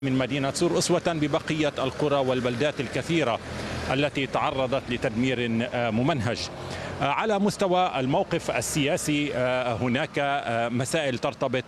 من مدينة سور أسوة ببقية القرى والبلدات الكثيرة التي تعرضت لتدمير ممنهج. على مستوى الموقف السياسي هناك مسائل ترتبط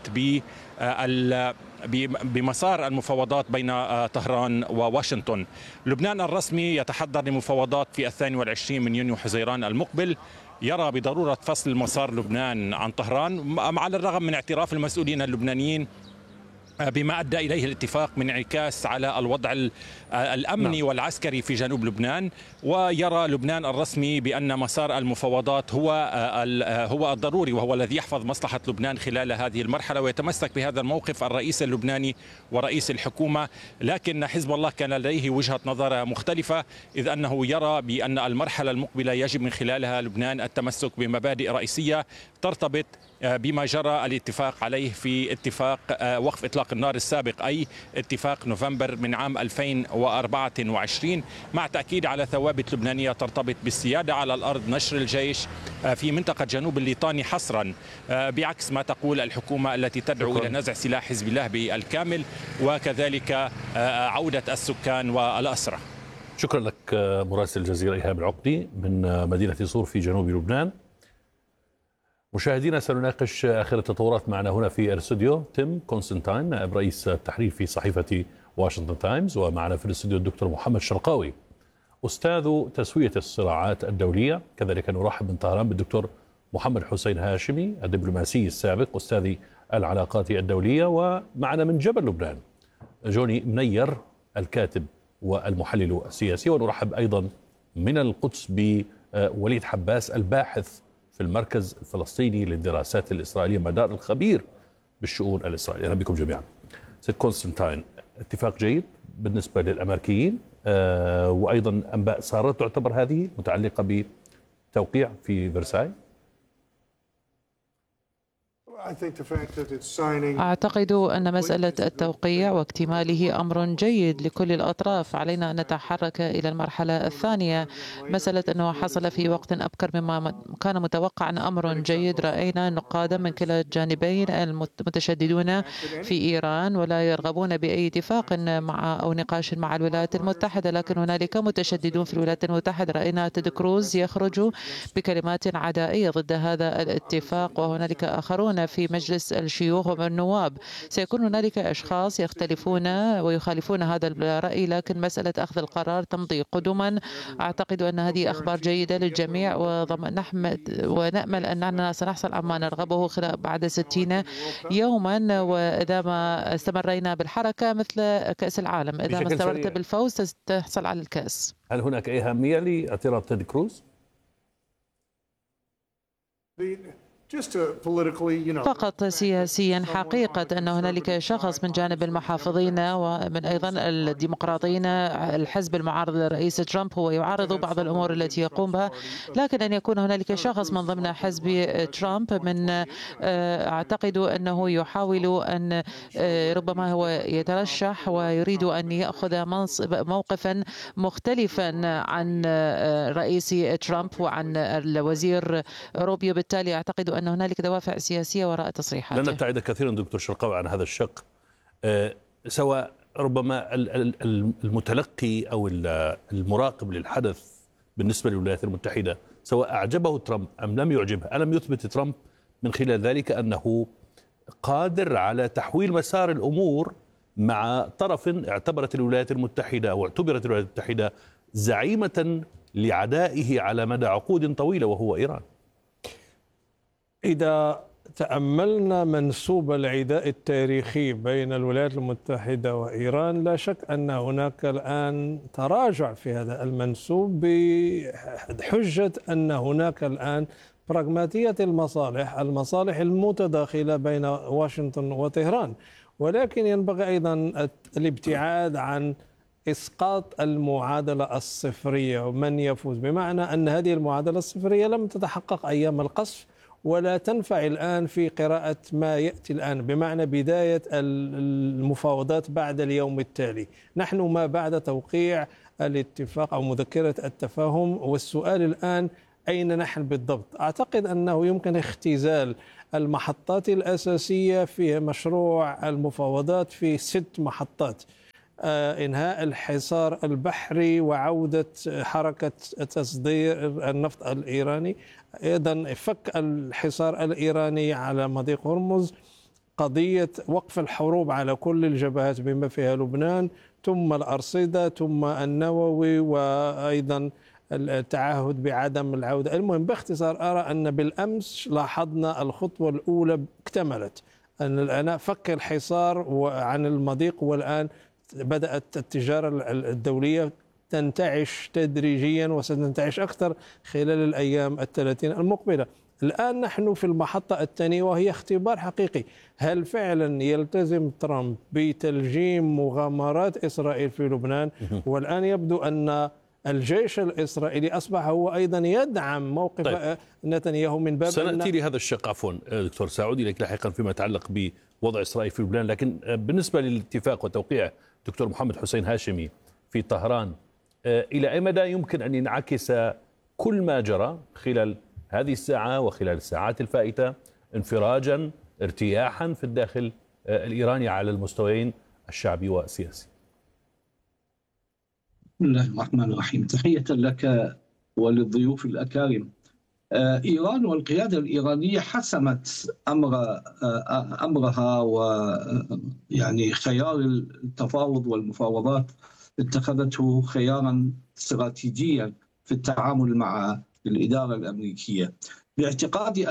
بمسار المفاوضات بين طهران وواشنطن. لبنان الرسمي يتحضر لمفاوضات في 22 من يونيو حزيران المقبل، يرى بضرورة فصل مسار لبنان عن طهران على الرغم من اعتراف المسؤولين اللبنانيين بما أدى إليه الاتفاق من انعكاس على الوضع الأمني والعسكري في جنوب لبنان. ويرى لبنان الرسمي بأن مسار المفاوضات هو الضروري وهو الذي يحفظ مصلحة لبنان خلال هذه المرحلة، ويتمسك بهذا الموقف الرئيس اللبناني ورئيس الحكومة. لكن حزب الله كان لديه وجهة نظر مختلفة، إذ أنه يرى بأن المرحلة المقبلة يجب من خلالها لبنان التمسك بمبادئ رئيسية ترتبط بما جرى الاتفاق عليه في اتفاق وقف إطلاق النار السابق، أي اتفاق نوفمبر من عام 2024، مع تأكيد على ثوابت لبنانية ترتبط بالسيادة على الأرض، نشر الجيش في منطقة جنوب الليطاني حصرا، بعكس ما تقول الحكومة التي تدعو إلى نزع سلاح حزب الله بالكامل، وكذلك عودة السكان والأسرى. شكرا لك مراسل الجزيرة إيهاب العقدي من مدينة صور في جنوب لبنان. مشاهدينا، سنناقش آخر التطورات معنا هنا في الاستوديو تيم كونستانتين، نائب رئيس التحرير في صحيفة واشنطن تايمز، ومعنا في الاستوديو الدكتور محمد شرقاوي أستاذ تسوية الصراعات الدولية. كذلك نرحب من طهران بالدكتور محمد حسين هاشمي، الدبلوماسي السابق أستاذ العلاقات الدولية. ومعنا من جبل لبنان جوني منير، الكاتب والمحلل السياسي. ونرحب أيضا من القدس بوليد حباس، الباحث في المركز الفلسطيني للدراسات الإسرائيلية مدار، الخبير بالشؤون الإسرائيلية. أهلا بكم جميعا. سيد كونستانتين، اتفاق جيد بالنسبة للأمريكيين، وأيضا أنباء صارت تعتبر هذه متعلقة بتوقيع في فرساي. أعتقد أن مسألة التوقيع واكتماله أمر جيد لكل الأطراف. علينا أن نتحرك إلى المرحلة الثانية. مسألة أنه حصل في وقت أبكر مما كان متوقعا أمر جيد. رأينا نقادا من كلا الجانبين المتشددون في إيران ولا يرغبون بأي اتفاق مع أو نقاش مع الولايات المتحدة، لكن هنالك متشددون في الولايات المتحدة. رأينا تيد كروز يخرج بكلمات عدائية ضد هذا الاتفاق، وهنالك آخرون في مجلس الشيوخ والنواب. سيكون هنالك أشخاص يختلفون ويخالفون هذا الرأي، لكن مسألة أخذ القرار تمضي قدما. أعتقد أن هذه أخبار جيدة للجميع، ونأمل أننا سنحصل عما نرغبه بعد 60 يوما. وإذا ما استمرينا بالحركة مثل كأس العالم، إذا ما استمرت بالفوز ستحصل على الكأس. هل هناك أي أهمية لاعتراض تيد كروز؟ فقط سياسيا. حقيقة أن هنالك شخص من جانب المحافظين ومن أيضا الديمقراطيين، الحزب المعارض للرئيس ترامب، هو يعارض بعض الأمور التي يقوم بها، لكن أن يكون هنالك شخص من ضمن حزب ترامب أعتقد أنه يحاول أن ربما هو يترشح ويريد أن يأخذ موقفا مختلفا عن رئيس ترامب وعن الوزير روبيو. بالتالي أعتقد أن هنالك دوافع سياسية وراء تصريحاته. لن نبتعد كثيرا دكتور شرقاوي عن هذا الشق، سواء ربما المتلقي أو المراقب للحدث بالنسبة للولايات المتحدة، سواء أعجبه ترامب أم لم يعجبه. ألم يثبت ترامب من خلال ذلك أنه قادر على تحويل مسار الأمور مع طرف اعتبرت الولايات المتحدة أو اعتبرت الولايات المتحدة زعيمة لعدائه على مدى عقود طويلة، وهو إيران؟ إذا تأملنا منسوب العداء التاريخي بين الولايات المتحدة وإيران، لا شك أن هناك الآن تراجع في هذا المنسوب بحجة أن هناك الآن براغماتية المصالح المتداخلة بين واشنطن وطهران. ولكن ينبغي أيضا الابتعاد عن إسقاط المعادلة الصفرية ومن يفوز، بمعنى أن هذه المعادلة الصفرية لم تتحقق أيام القصف ولا تنفع الآن في قراءة ما يأتي الآن، بمعنى بداية المفاوضات بعد اليوم التالي. نحن ما بعد توقيع الاتفاق أو مذكرة التفاهم، والسؤال الآن أين نحن بالضبط؟ أعتقد أنه يمكن اختزال المحطات الأساسية في مشروع المفاوضات في 6 محطات. إنهاء الحصار البحري وعودة حركة تصدير النفط الإيراني، أيضا فك الحصار الإيراني على مضيق هرمز، قضية وقف الحروب على كل الجبهات بما فيها لبنان، ثم الأرصدة، ثم النووي، وأيضا التعهد بعدم العودة. المهم باختصار أرى أن بالأمس لاحظنا الخطوة الأولى اكتملت، أن الآن فك الحصار عن المضيق، والآن بدأت التجارة الدولية تنتعش تدريجيا وستنتعش أكثر خلال الأيام 30 المقبلة. الآن نحن في المحطة الثانية وهي اختبار حقيقي، هل فعلا يلتزم ترامب بتلجيم مغامرات إسرائيل في لبنان؟ والآن يبدو أن الجيش الإسرائيلي أصبح هو أيضا يدعم موقف نتنياهو من باب سنأتي لهذا الشق عفوا دكتور، سأعود إليك لاحقا فيما يتعلق بوضع إسرائيل في لبنان، لكن بالنسبة للاتفاق وتوقيع دكتور محمد حسين هاشمي في طهران، إلى أي مدى يمكن أن ينعكس كل ما جرى خلال هذه الساعة وخلال الساعات الفائتة انفراجا ارتياحا في الداخل الإيراني على المستويين الشعبي والسياسي؟ بسم الله الرحمن الرحيم، تحية لك وللضيوف الأكارم. إيران والقيادة الإيرانية حسمت أمرها، ويعني خيار التفاوض والمفاوضات اتخذته خيارا استراتيجيا في التعامل مع الإدارة الأمريكية، باعتقادي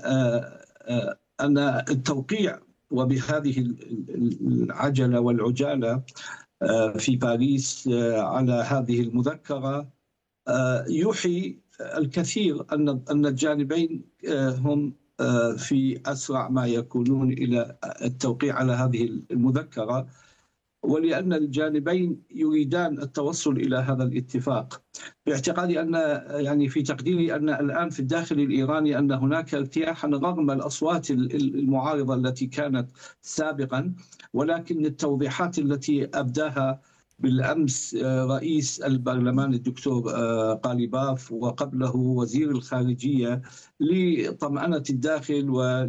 أن التوقيع وبهذه العجلة والعجالة في باريس على هذه المذكرة يوحي الكثير أن الجانبين هم في أسرع ما يكونون إلى التوقيع على هذه المذكرة، ولأن الجانبين يريدان التوصل إلى هذا الاتفاق. باعتقادي أن يعني في تقديري أن الآن في الداخل الإيراني أن هناك ارتياحا رغم الأصوات المعارضة التي كانت سابقا، ولكن التوضيحات التي أبداها بالأمس رئيس البرلمان الدكتور قاليباف وقبله وزير الخارجية لطمأنة الداخل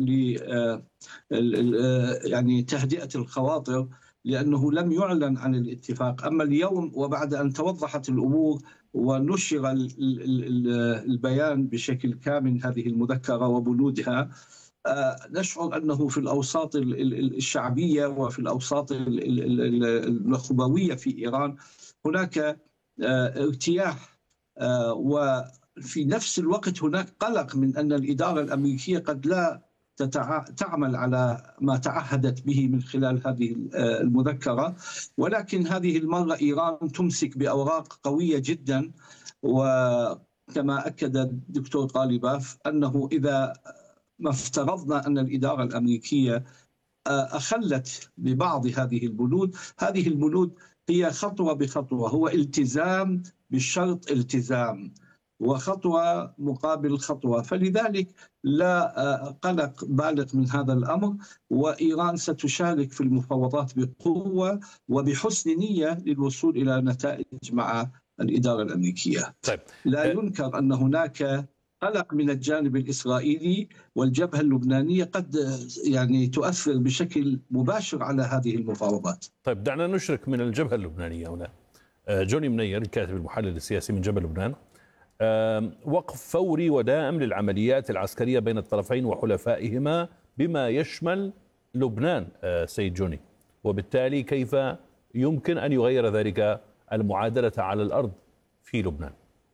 يعني تهدئة الخواطر، لأنه لم يعلن عن الاتفاق. أما اليوم وبعد أن توضحت الأمور ونشر البيان بشكل كامل هذه المذكرة وبنودها، نشعر أنه في الأوساط الشعبية وفي الأوساط النخبوية في إيران هناك ارتياح، وفي نفس الوقت هناك قلق من أن الإدارة الأمريكية قد لا تعمل على ما تعهدت به من خلال هذه المذكرة، ولكن هذه المرة إيران تمسك بأوراق قوية جدا. وكما أكد الدكتور قاليباف أنه إذا ما افترضنا أن الإدارة الأمريكية أخلت ببعض هذه البنود هي خطوة بخطوة، هو التزام بالشرط التزام، وخطوة مقابل خطوة، فلذلك لا قلق بالغ من هذا الأمر، وإيران ستشارك في المفاوضات بقوة وبحسن نية للوصول إلى نتائج مع الإدارة الأمريكية. طيب. لا ينكر أن هناك قلق من الجانب الإسرائيلي، والجبهة اللبنانية قد يعني تؤثر بشكل مباشر على هذه المفاوضات. طيب دعنا نشرك من الجبهة اللبنانية هنا. جوني منير الكاتب المحلل السياسي من جبل لبنان، وقف فوري ودائم للعمليات العسكرية بين الطرفين وحلفائهما بما يشمل لبنان سيد جوني، وبالتالي كيف يمكن أن يغير ذلك المعادلة على الأرض في لبنان؟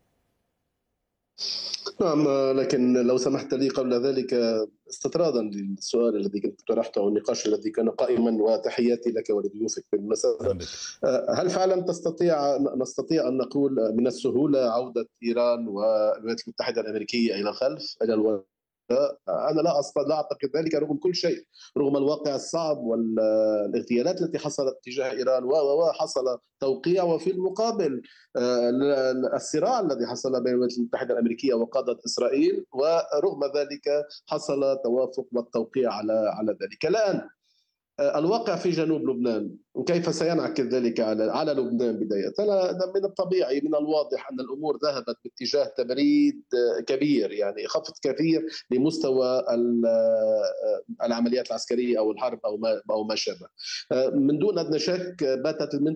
نعم، لكن لو سمحت لي قبل ذلك استطرادا للسؤال الذي كنت طرحته والنقاش الذي كان قائما، وتحياتي لك ولضيوفك بالمساء، هل فعلا نستطيع أن نقول من السهولة عودة إيران والولايات المتحدة الأمريكية إلى الخلف إلى الوراء؟ أنا لا أعتقد ذلك، رغم كل شيء، رغم الواقع الصعب والاغتيالات التي حصلت تجاه إيران، وحصل توقيع، وفي المقابل الصراع الذي حصل بين الولايات المتحدة الأمريكية وقادة إسرائيل، ورغم ذلك حصل توافق والتوقيع على ذلك. الآن الواقع في جنوب لبنان كيف سينعكس ذلك على لبنان بداية؟ من الطبيعي من الواضح أن الأمور ذهبت باتجاه تبريد كبير، يعني خفض كثير لمستوى العمليات العسكرية أو الحرب أو ما شابه. من دون أدنى شك باتت